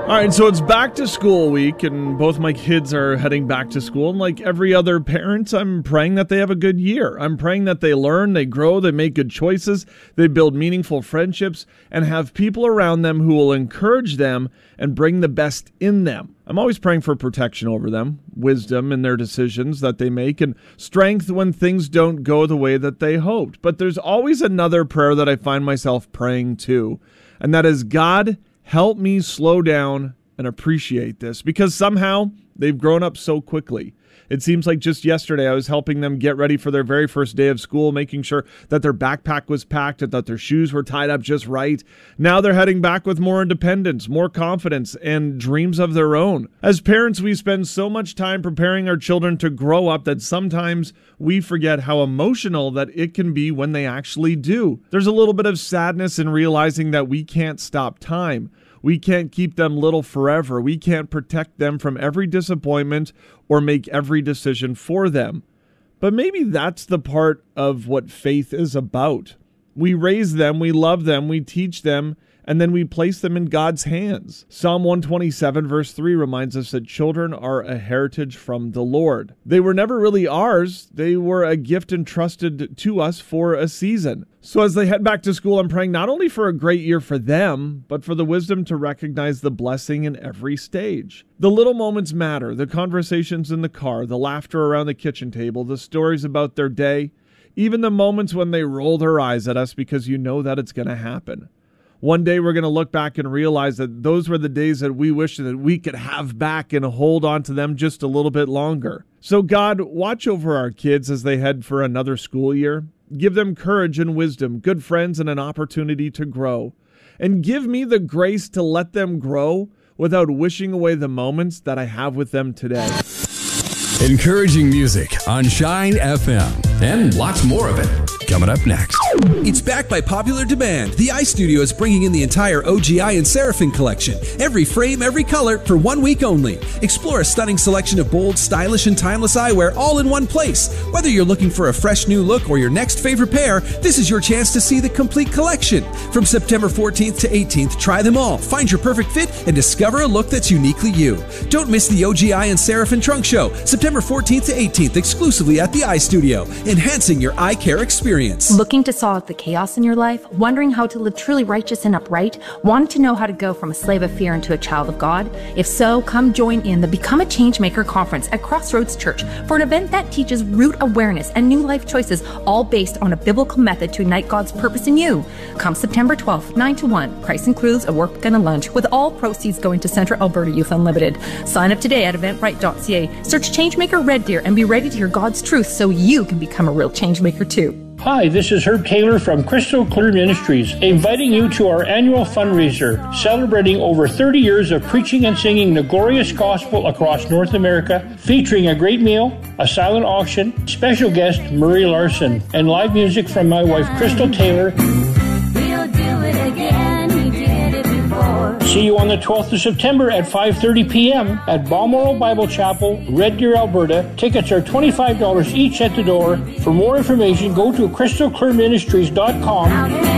All right, so it's back to school week, and both my kids are heading back to school. And like every other parent, I'm praying that they have a good year. I'm praying that they learn, they grow, they make good choices, they build meaningful friendships, and have people around them who will encourage them and bring the best in them. I'm always praying for protection over them, wisdom in their decisions that they make, and strength when things don't go the way that they hoped. But there's always another prayer that I find myself praying too, and that is, God, help me slow down and appreciate this, because somehow they've grown up so quickly. It seems like just yesterday I was helping them get ready for their very first day of school, making sure that their backpack was packed and that their shoes were tied up just right. Now they're heading back with more independence, more confidence, and dreams of their own. As parents, we spend so much time preparing our children to grow up that sometimes we forget how emotional that it can be when they actually do. There's a little bit of sadness in realizing that we can't stop time. We can't keep them little forever. We can't protect them from every disappointment or make every decision for them. But maybe that's the part of what faith is about. We raise them, we love them, we teach them, and then we place them in God's hands. Psalm 127 verse 3 reminds us that children are a heritage from the Lord. They were never really ours. They were a gift entrusted to us for a season. So as they head back to school, I'm praying not only for a great year for them, but for the wisdom to recognize the blessing in every stage. The little moments matter, the conversations in the car, the laughter around the kitchen table, the stories about their day, even the moments when they roll their eyes at us because you know that it's going to happen. One day we're going to look back and realize that those were the days that we wish that we could have back and hold on to them just a little bit longer. So God, watch over our kids as they head for another school year. Give them courage and wisdom, good friends, and an opportunity to grow. And give me the grace to let them grow without wishing away the moments that I have with them today. Encouraging music on Shine FM, and lots more of it coming up next. It's back by popular demand. The iStudio is bringing in the entire OGI and Seraphim collection. Every frame, every color, for 1 week only. Explore a stunning selection of bold, stylish, and timeless eyewear all in one place. Whether you're looking for a fresh new look or your next favorite pair, this is your chance to see the complete collection. From September 14th to 18th, try them all, find your perfect fit, and discover a look that's uniquely you. Don't miss the OGI and Seraphim Trunk Show, September 14th to 18th, exclusively at the iStudio, enhancing your eye care experience. Looking to solve the chaos in your life? Wondering how to live truly righteous and upright? Wanting to know how to go from a slave of fear into a child of God? If so, come join in the Become a Changemaker Conference at Crossroads Church for an event that teaches root awareness and new life choices, all based on a biblical method to ignite God's purpose in you. Come September 12th, 9 to 1. Price includes a work and a lunch, with all proceeds going to Central Alberta Youth Unlimited. Sign up today at eventbrite.ca. Search Changemaker Red Deer and be ready to hear God's truth so you can become a real changemaker too. Hi, this is Herb Taylor from Crystal Clear Ministries, inviting you to our annual fundraiser, celebrating over 30 years of preaching and singing the glorious gospel across North America, featuring a great meal, a silent auction, special guest Murray Larson, and live music from my wife Crystal Taylor. We'll do it again, we did it before. See you on the 12th of September at 5:30 p.m. at Balmoral Bible Chapel, Red Deer, Alberta. Tickets are $25 each at the door. For more information, go to crystalclearministries.com.